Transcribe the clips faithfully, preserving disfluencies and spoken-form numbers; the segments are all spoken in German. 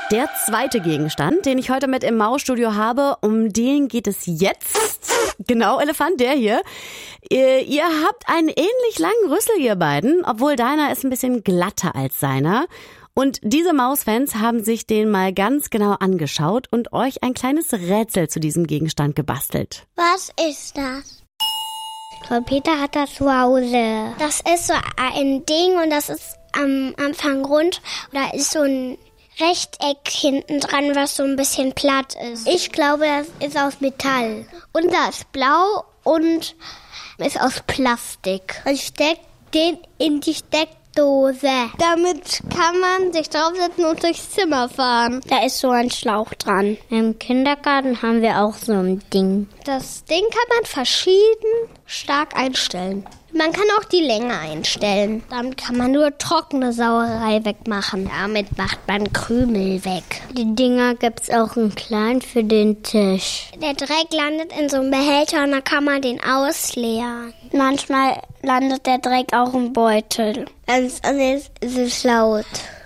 Der zweite Gegenstand, den ich heute mit im Mausstudio habe, um den geht es jetzt. Genau, Elefant, der hier. Ihr, ihr habt einen ähnlich langen Rüssel, ihr beiden, obwohl deiner ist ein bisschen glatter als seiner. Und diese Mausfans haben sich den mal ganz genau angeschaut und euch ein kleines Rätsel zu diesem Gegenstand gebastelt. Was ist das? Frau Peter hat das zu Hause. Das ist so ein Ding und das ist am Anfang rund. Da ist so ein Rechteck hinten dran, was so ein bisschen platt ist. Ich glaube, das ist aus Metall. Und das ist blau und ist aus Plastik. Man steckt den in die Steckdose. Damit kann man sich draufsetzen und durchs Zimmer fahren. Da ist so ein Schlauch dran. Im Kindergarten haben wir auch so ein Ding. Das Ding kann man verschieden stark einstellen. Man kann auch die Länge einstellen. Damit kann man nur trockene Sauerei wegmachen. Damit macht man Krümel weg. Die Dinger gibt's auch in klein für den Tisch. Der Dreck landet in so einem Behälter und dann kann man den ausleeren. Manchmal landet der Dreck auch im Beutel. Ganz anders ist es laut.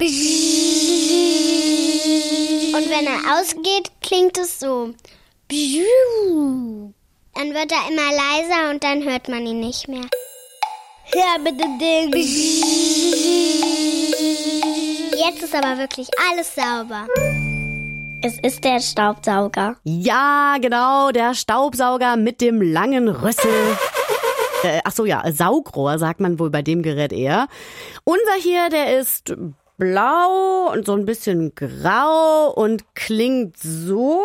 Und wenn er ausgeht, klingt es so. Dann wird er immer leiser und dann hört man ihn nicht mehr. Ja, mit dem Ding. Jetzt ist aber wirklich alles sauber. Es ist der Staubsauger. Ja, genau, der Staubsauger mit dem langen Rüssel. Äh, ach so, ja, Saugrohr sagt man wohl bei dem Gerät eher. Unser hier, der ist blau und so ein bisschen grau und klingt so.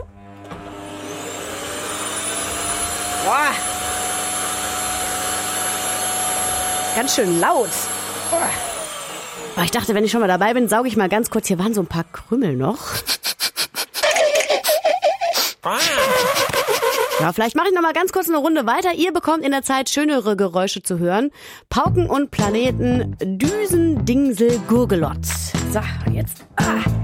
Boah. Ganz schön laut. Oh, ich dachte, wenn ich schon mal dabei bin, sauge ich mal ganz kurz. Hier waren so ein paar Krümel noch. Ja, vielleicht mache ich noch mal ganz kurz eine Runde weiter. Ihr bekommt in der Zeit schönere Geräusche zu hören. Pauken und Planeten, Düsen, Dingsel, Gurgelot. So, jetzt. Ah.